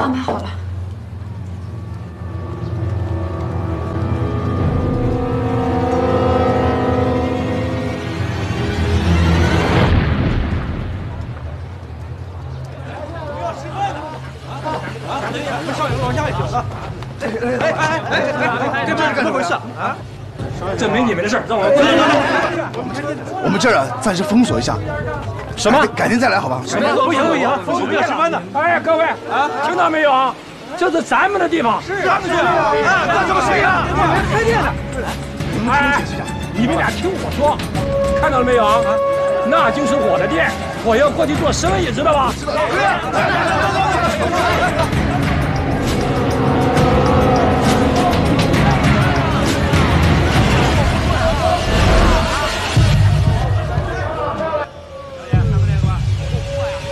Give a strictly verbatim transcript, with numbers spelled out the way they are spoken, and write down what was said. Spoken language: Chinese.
安排好了。 往下一走啊！哎哎哎哎哎，这这是怎么回事啊？这没你们的事，让我们我们这儿啊，暂时封锁一下。 什么？ 改天再来，好吧？ 什么？不行不行，封锁不要吃饭的。哎，各位啊，听到没有啊？这是咱们的地方。是咱们的地方啊！那怎么行啊？我们开店的。哎，你们俩听我说，看到了没有啊？那就是我的店，我要过去做生意，知道吧？知道。